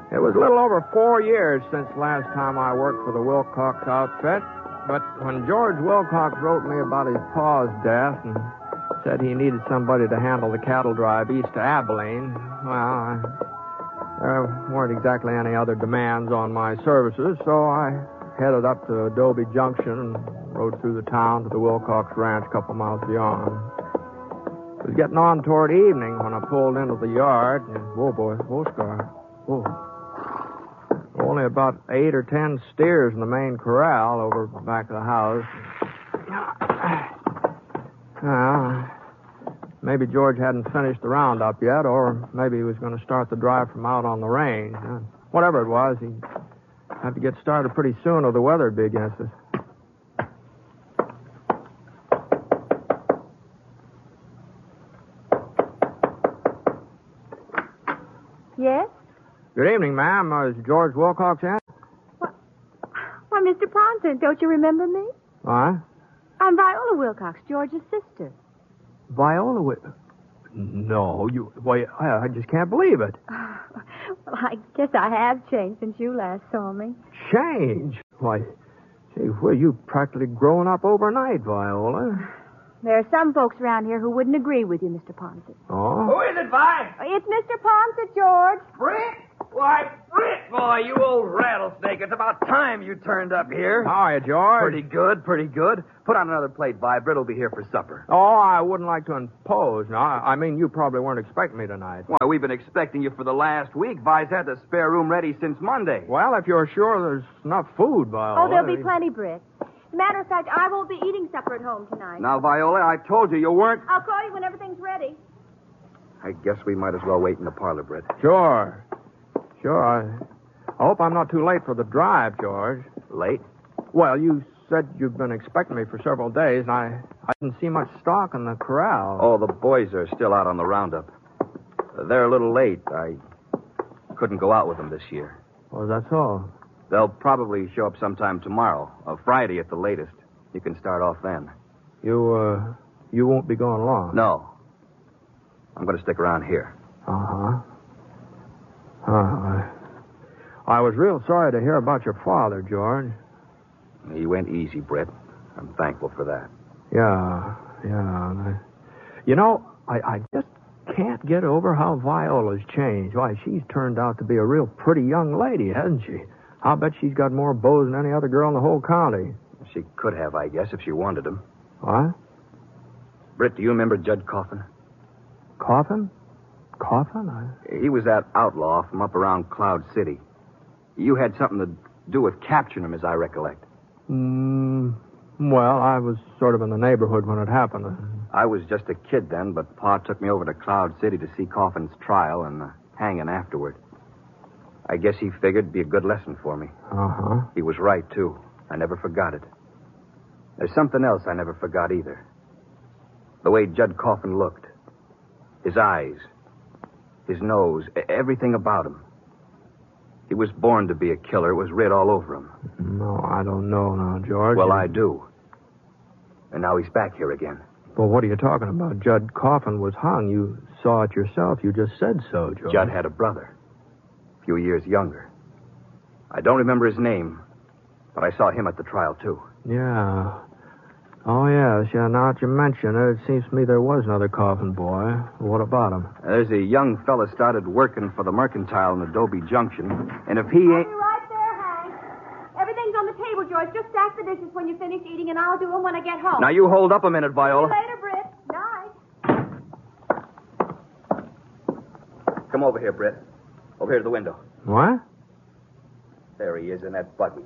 It was a little over 4 years since last time I worked for the Wilcox outfit, but when George Wilcox wrote me about his pa's death and said he needed somebody to handle the cattle drive east to Abilene, well, there weren't exactly any other demands on my services, so I headed up to Adobe Junction and rode through the town to the Wilcox Ranch a couple miles beyond. It was getting on toward evening when I pulled into the yard. And, whoa, boy, whoa, Scar. Whoa. Only about 8 or 10 steers in the main corral over the back of the house. Well, maybe George hadn't finished the roundup yet, or maybe he was going to start the drive from out on the range. Whatever it was, he'd have to get started pretty soon or the weather'd be against us. Yes? Good evening, ma'am. Is George Wilcox in? Why, Mr. Ponson, don't you remember me? What? I'm Viola Wilcox, George's sister. Viola No, why, I just can't believe it. Well, I guess I have changed since you last saw me. Change? Why, gee, well, you've practically grown up overnight, Viola. There are some folks around here who wouldn't agree with you, Mr. Ponson. Oh? Who is it, Vi? It's Mr. Ponson, George. Britt? Why, Britt, boy, you old rattlesnake. It's about time you turned up here. How are you, George? Pretty good, pretty good. Put on another plate, Vi. Britt will be here for supper. Oh, I wouldn't like to impose. No, I mean, you probably weren't expecting me tonight. Why, we've been expecting you for the last week. Vi's had the spare room ready since Monday. Well, if you're sure there's enough food, Viola. Oh, there'll be plenty, Britt. As a matter of fact, I won't be eating supper at home tonight. Now, Viola, I told you weren't. I'll call you when everything's ready. I guess we might as well wait in the parlor, Britt. Sure. I hope I'm not too late for the drive, George. Late? Well, you said you've been expecting me for several days, and I didn't see much stock in the corral. Oh, the boys are still out on the roundup. They're a little late. I couldn't go out with them this year. Oh, that's all. They'll probably show up sometime tomorrow, or Friday at the latest. You can start off then. You won't be going long? No. I'm going to stick around here. Uh-huh. I was real sorry to hear about your father, George. He went easy, Britt. I'm thankful for that. Yeah. You know, I just can't get over how Viola's changed. Why, she's turned out to be a real pretty young lady, hasn't she? I'll bet she's got more beaux than any other girl in the whole county. She could have, I guess, if she wanted them. What? Britt, do you remember Judd Coffin? Coffin? He was that outlaw from up around Cloud City. You had something to do with capturing him, as I recollect. Well, I was sort of in the neighborhood when it happened. I was just a kid then, but Pa took me over to Cloud City to see Coffin's trial and the hanging afterward. I guess he figured it'd be a good lesson for me. Uh-huh. He was right, too. I never forgot it. There's something else I never forgot either. The way Judd Coffin looked. His eyes. His nose. Everything about him. He was born to be a killer. It was writ all over him. No, I don't know now, George. Well, I do. And now he's back here again. Well, what are you talking about? Judd Coffin was hung. You saw it yourself. You just said so, George. Judd had a brother. A few years younger. I don't remember his name, but I saw him at the trial, too. Yeah. Oh, yes. Yeah, now that you mention it, it seems to me there was another Coffin boy. What about him? There's a young fella started working for the Mercantile in Adobe Junction, and if he I'll ain't... be right there, Hank. Everything's on the table, George. Just stack the dishes when you finish eating, and I'll do them when I get home. Now, you hold up a minute, See Viola. you later, Britt. Night. Come over here, Britt. Over here to the window. What? There he is in that buggy.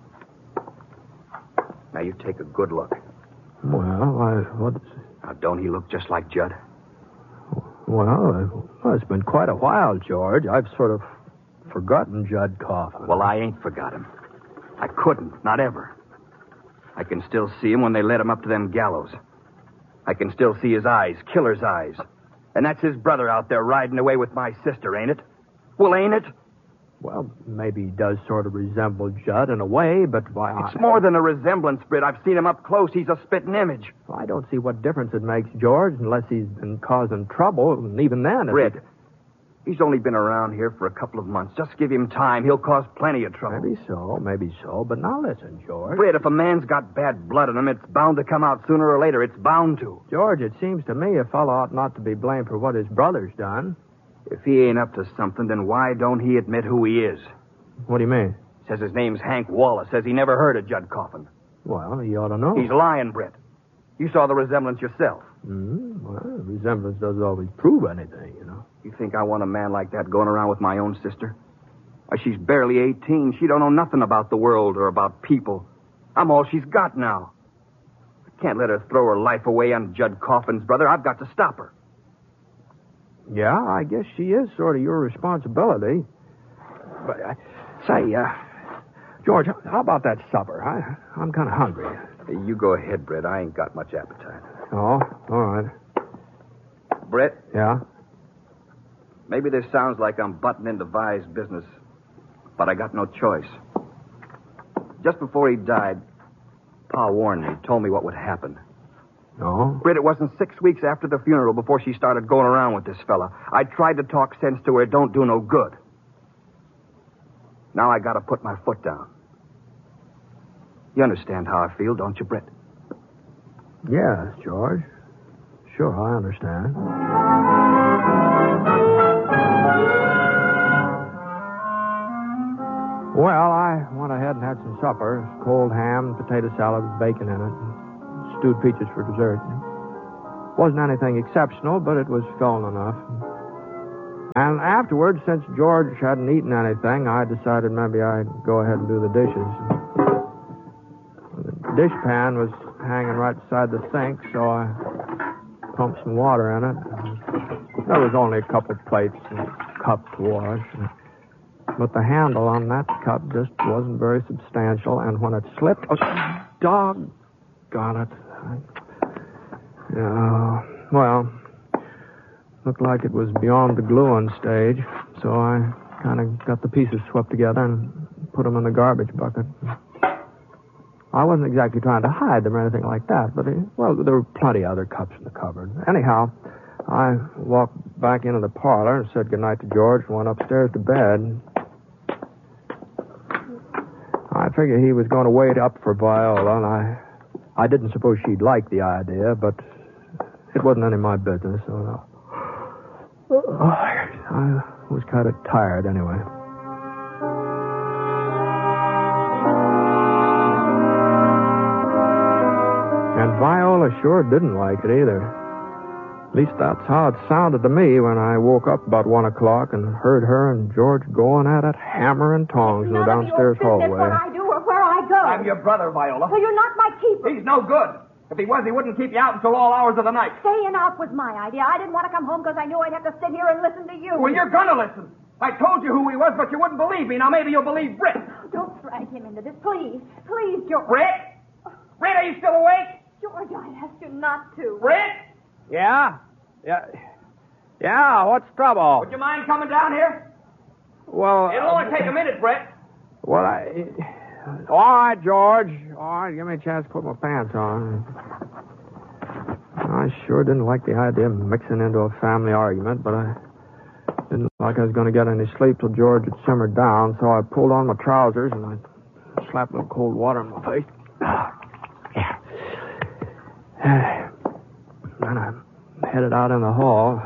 Now, you take a good look. Well, Now, don't he look just like Judd? Well, it's been quite a while, George. I've sort of forgotten Judd Coffin. Well, I ain't forgot him. I couldn't, not ever. I can still see him when they led him up to them gallows. I can still see his eyes, killer's eyes. And that's his brother out there riding away with my sister, ain't it? Well, ain't it? Well, maybe he does sort of resemble Judd in a way, but why... It's more than a resemblance, Britt. I've seen him up close. He's a spitting image. I don't see what difference it makes, George, unless he's been causing trouble, and even then... Britt, He's only been around here for a couple of months. Just give him time. He'll cause plenty of trouble. Maybe so. But now listen, George. Fred, if a man's got bad blood in him, it's bound to come out sooner or later. It's bound to. George, it seems to me a fellow ought not to be blamed for what his brother's done. If he ain't up to something, then why don't he admit who he is? What do you mean? Says his name's Hank Wallace. Says he never heard of Judd Coffin. Well, he ought to know. He's lying, Brett. You saw the resemblance yourself. Well, resemblance doesn't always prove anything, you know. You think I want a man like that going around with my own sister? Why, she's barely 18. She don't know nothing about the world or about people. I'm all she's got now. I can't let her throw her life away on Judd Coffin's brother. I've got to stop her. Yeah, I guess she is sort of your responsibility. But, George, how about that supper? I'm kind of hungry. You go ahead, Brett. I ain't got much appetite. Oh, all right. Brett? Yeah? Maybe this sounds like I'm butting into Vi's business, but I got no choice. Just before he died, Pa warned me, told me what would happen. No? Britt, it wasn't 6 weeks after the funeral before she started going around with this fella. I tried to talk sense to her. It don't do no good. Now I gotta put my foot down. You understand how I feel, don't you, Britt? Yes, George. Sure, I understand. Well, I went ahead and had some supper. Cold ham, potato salad with bacon in it, and stewed peaches for dessert. Wasn't anything exceptional, but it was filling enough. And afterwards, since George hadn't eaten anything, I decided maybe I'd go ahead and do the dishes. The dish pan was hanging right beside the sink, so I pumped some water in it. There was only a couple plates and cup to wash. But the handle on that cup just wasn't very substantial, and when it slipped, doggone it. Well, looked like it was beyond the gluing stage, so I kind of got the pieces swept together and put them in the garbage bucket. I wasn't exactly trying to hide them or anything like that, but, there were plenty of other cups in the cupboard. Anyhow, I walked back into the parlor and said goodnight to George and went upstairs to bed. I figured he was going to wait up for Viola, and I didn't suppose she'd like the idea, but it wasn't any of my business, so I was kind of tired anyway. And Viola sure didn't like it either. At least that's how it sounded to me when I woke up about 1 o'clock and heard her and George going at it, hammer and tongs in the downstairs hallway. What I do or where I go. I'm your brother, Viola. Well, you're not my keeper. He's no good. If he was, he wouldn't keep you out until all hours of the night. Staying out was my idea. I didn't want to come home because I knew I'd have to sit here and listen to you. Well, you're gonna listen. I told you who he was, but you wouldn't believe me. Now maybe you'll believe Britt. Don't drag him into this, please. Please, George. Britt? Britt, are you still awake? George, I asked you not to. Britt? Yeah, what's trouble? Would you mind coming down here? Well... It'll only take a minute, Britt. Well, all right, George. All right, give me a chance to put my pants on. I sure didn't like the idea of mixing into a family argument, but I didn't look like I was going to get any sleep till George had simmered down, so I pulled on my trousers and I slapped a little cold water in my face. Then I headed out in the hall.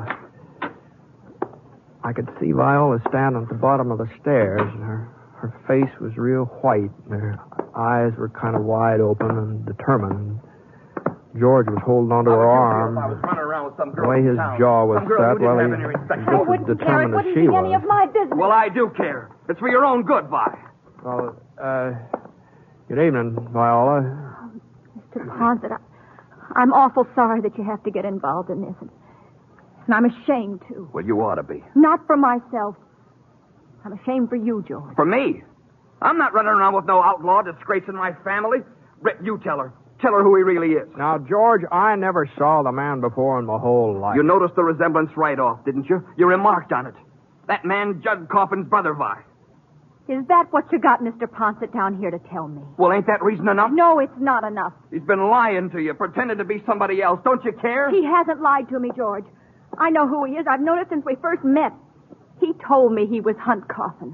I could see Viola standing at the bottom of the stairs, and her face was real white, and her eyes were kind of wide open and determined. George was holding onto her arm. I was running around with some girl the way his jaw was set, well, he was just as determined as she any of was. my business. Well, I do care. It's for your own good, Vi. Well, good evening, Viola. Mr. Ponset, I'm awful sorry that you have to get involved in this. And I'm ashamed, too. Well, you ought to be. Not for myself. I'm ashamed for you, George. For me? I'm not running around with no outlaw disgracing my family. Britt, you tell her. Tell her who he really is. Now, George, I never saw the man before in my whole life. You noticed the resemblance right off, didn't you? You remarked on it. That man, Judd Coffin's brother, Vi. Is that what you got Mr. Ponset down here to tell me? Well, ain't that reason enough? No, it's not enough. He's been lying to you, pretending to be somebody else. Don't you care? He hasn't lied to me, George. I know who he is. I've known it since we first met. He told me he was Hunt Coffin.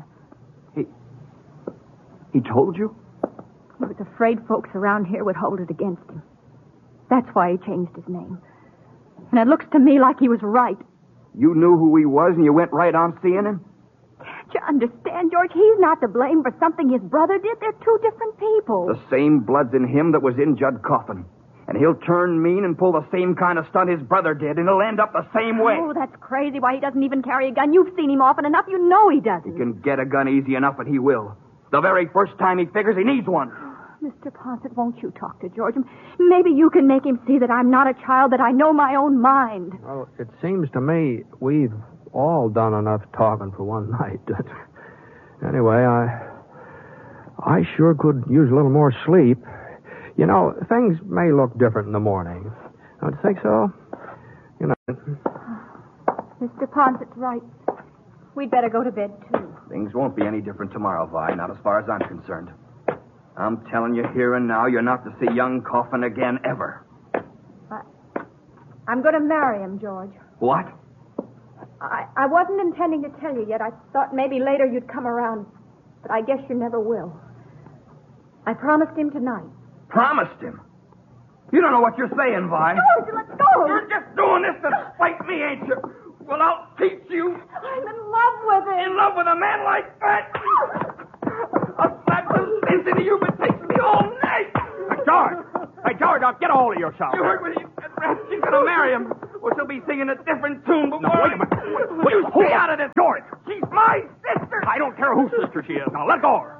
He told you? He was afraid folks around here would hold it against him. That's why he changed his name. And it looks to me like he was right. You knew who he was and you went right on seeing him? Can't you understand, George? He's not to blame for something his brother did. They're two different people. The same blood's in him that was in Judd Coffin. And he'll turn mean and pull the same kind of stunt his brother did, and he'll end up the same way. Oh, that's crazy. Why, he doesn't even carry a gun. You've seen him often enough. You know he doesn't. He can get a gun easy enough, and he will. The very first time he figures he needs one. Mr. Ponset, won't you talk to George? Maybe you can make him see that I'm not a child, that I know my own mind. Well, it seems to me we've all done enough talking for one night. Anyway, I sure could use a little more sleep. You know, things may look different in the morning. Don't you think so? You know. Mr. Ponset's right. We'd better go to bed, too. Things won't be any different tomorrow, Vi, not as far as I'm concerned. I'm telling you here and now, you're not to see young Coffin again, ever. I'm going to marry him, George. What? I wasn't intending to tell you yet. I thought maybe later you'd come around. But I guess you never will. I promised him tonight. Promised him? You don't know what you're saying, Vi. George, let's go. You're just doing this to spite me, ain't you? Well, I'll teach you. I'm in love with him. In love with a man like that? I'll slap some sense into you, but it takes me all night. Hey, George, now get a hold of yourself. You heard what he said, Rat. She's going to marry him. Or she'll be singing a different tune before... Now, wait a minute. You stay out of this. George! She's my sister. I don't care whose sister she is. Now, let go of her.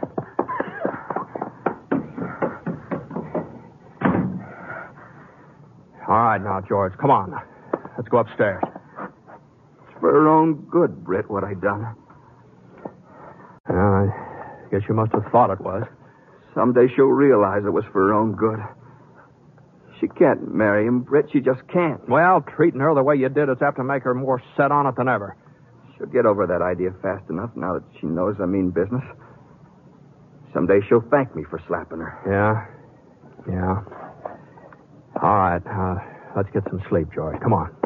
All right, now, George, come on. Let's go upstairs. It's for her own good, Britt, what I done. I guess you must have thought it was. Someday she'll realize it was for her own good. She can't marry him, Britt. She just can't. Well, treating her the way you did is apt to make her more set on it than ever. She'll get over that idea fast enough now that she knows I mean business. Someday she'll thank me for slapping her. Yeah. All right. Let's get some sleep, George. Come on.